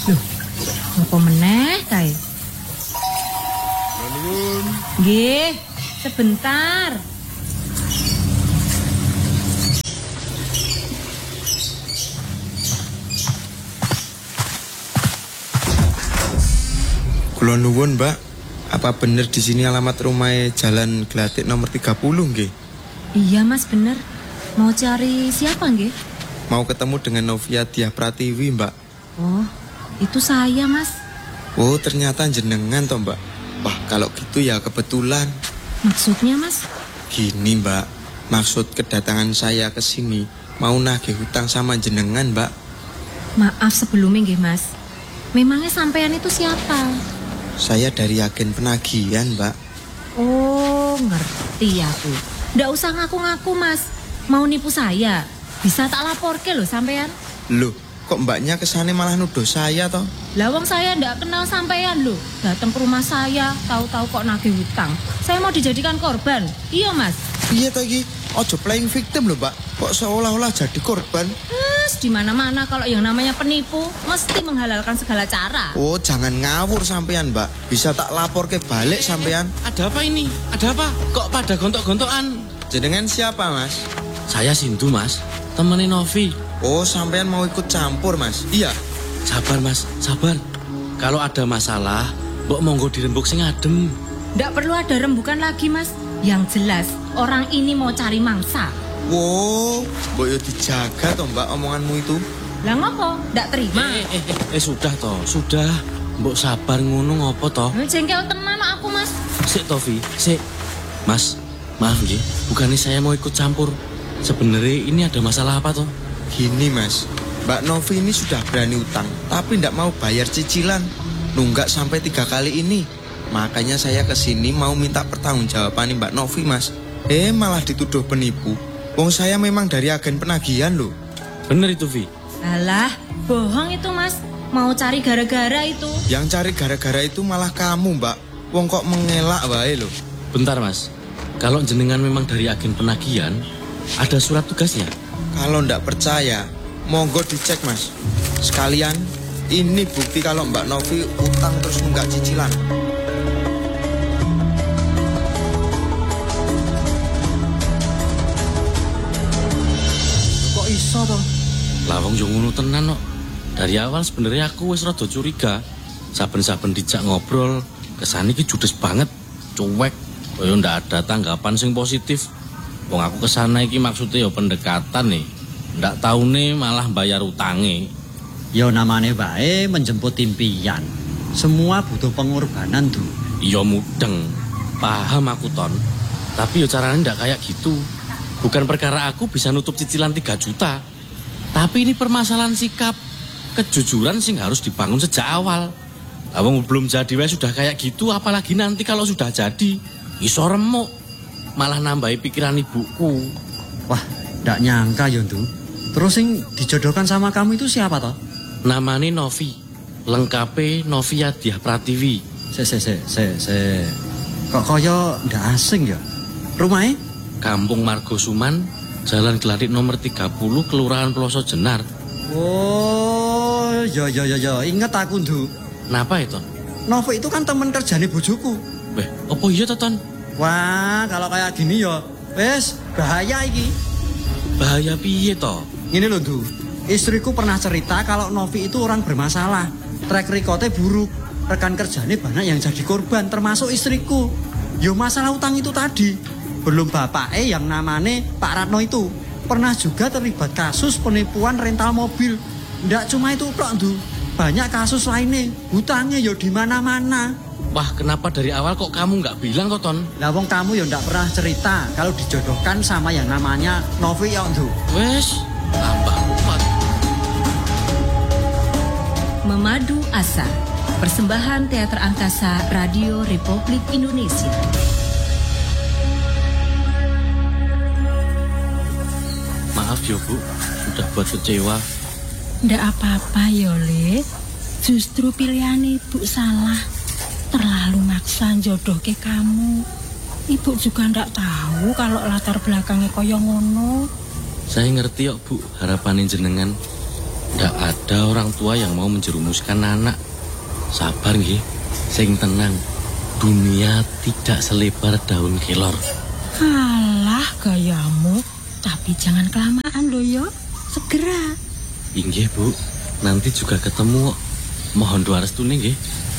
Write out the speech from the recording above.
Loh, apa meneh kae? Nuwun. Nggih, sebentar. Kula nuwun, Mbak. Apa bener di sini alamat rumah Jalan Glatik nomor 30 nggih? Iya, Mas, bener. Mau cari siapa nggih? Mau ketemu dengan Novia Diah Pratiwi, Mbak. Oh, itu saya, Mas. Oh, ternyata jenengan toh, Mbak. Wah, kalau gitu ya kebetulan. Maksudnya, Mas? Gini, Mbak. Maksud kedatangan saya ke sini mau nagih hutang sama jenengan, Mbak. Maaf sebelumnya nggih, Mas. Memangnya sampean itu siapa? Saya dari agen penagihan, Mbak. Oh, ngerti aku. Nggak usah ngaku-ngaku, Mas. Mau nipu saya? Bisa tak laporke loh sampean. Loh, kok Mbaknya kesane malah nuduh saya toh? Lawang saya nggak kenal sampean loh. Datang ke rumah saya, tahu-tahu kok nagih hutang. Saya mau dijadikan korban. Iya, Mas. Iya tadi, ojo playing victim loh, Mbak. Kok seolah-olah jadi korban? Di mana-mana kalau yang namanya penipu mesti menghalalkan segala cara. Oh, jangan ngawur sampean, Mbak. Bisa tak lapor ke balik sampean. Ada apa ini? Ada apa? Kok pada gontok-gontokan? Jenengan siapa, Mas? Saya Sindu, Mas. Temenin Novi. Oh, sampean mau ikut campur, Mas? Iya. Sabar, Mas. Sabar. Kalau ada masalah, mbok monggo dirembuk sing adem. Nggak perlu ada rembukan lagi, Mas. Yang jelas, orang ini mau cari mangsa. Wow, mbok yo dijaga toh, Mbak, omonganmu itu. Lah ngopo? Ndak terima. Sudah toh, sudah. Mbok sabar ngono ngopo toh? Jengkel tenan aku, Mas. Sik Tovi, sik. Mas, maaf nggih, bukannya saya mau ikut campur. Sebenarnya ini ada masalah apa toh? Gini, Mas. Mbak Novi ini sudah berani utang, tapi ndak mau bayar cicilan. Nunggak sampai 3 kali ini. Makanya saya kesini mau minta pertanggungjawaban Mbak Novi, Mas. Malah dituduh penipu. Wong saya memang dari agen penagihan loh. Bener itu, Vi. Alah, bohong itu, Mas. Mau cari gara-gara itu. Yang cari gara-gara itu malah kamu, Mbak. Wong kok mengelak wae loh. Bentar, Mas. Kalau jenengan memang dari agen penagihan, ada surat tugasnya? Kalau ndak percaya, monggo dicek, Mas. Sekalian, ini bukti kalau Mbak Novi utang terus nunggak cicilan. Iso toh. Lawang yo ngono tenan kok. Dari awal sebenarnya aku wis rada curiga. Saben-saben dijak ngobrol, kesane iki judes banget, cuek. Kaya ndak ada tanggapan sing positif. Wong aku kesana iki maksudnya yo pendekatan nih. Ndak taune malah bayar utange. Yo namane wae menjemput impian. Semua butuh pengorbanan tuh. Iya mudeng. Paham aku Ton. Tapi yo caranya ndak kayak gitu. Bukan perkara aku bisa nutup cicilan 3 juta. Tapi ini permasalahan sikap. Kejujuran sih harus dibangun sejak awal. Awang belum jadi wes sudah kayak gitu. Apalagi nanti kalau sudah jadi. Iso remuk. Malah nambahi pikiran ibuku. Wah, ndak nyangka yo tuh. Terus sing dijodohkan sama kamu itu siapa toh? Namanya Novi. Lengkape Novia Diah Pratiwi. Se. Kok kaya ndak asing ya? Rumahnya? Kampung Margosuman, Jalan Glatik nomor 30, Kelurahan Ploso Jenar. Oh, ya, ingat aku, Ndu. Napa itu? Novi itu kan teman kerjane bojoku. Apa iya, Ton? Wah, kalau kayak gini ya, wes bahaya iki. Bahaya piye, toh? Ini loh, Ndu. Istriku pernah cerita kalau Novi itu orang bermasalah. Track recordnya buruk. Rekan kerjane banyak yang jadi korban, termasuk istriku. Yo masalah utang itu tadi. Belum bapaknya yang namanya Pak Ratno itu pernah juga terlibat kasus penipuan rental mobil. Ndak cuma itu tok, Ndu. Banyak kasus lainnya. Hutangnya yo di mana-mana. Wah, kenapa dari awal kok kamu nggak bilang kok, Ton? Lah wong kamu yo ndak pernah cerita kalau dijodohkan sama yang namanya Novi ya, Ndu. Wes, tambah kuat. Memadu Asa. Persembahan Teater Angkasa Radio Republik Indonesia. Maaf ya Bu, sudah buat kecewa. Ndak apa-apa Yole. Justru pilihan ibu salah. Terlalu maksa jodoh ke kamu. Ibu juga ndak tahu kalau latar belakangnya koyo ngono. Saya ngerti kok Bu, harapanin jenengan. Ndak ada orang tua yang mau menjerumuskan anak. Sabar nggih, sing tenang. Dunia tidak selebar daun kelor. Alah gayamu, tapi jangan kelamaan loh yo. Segera. Inggih Bu, nanti juga ketemu. Mohon doa restune nggih.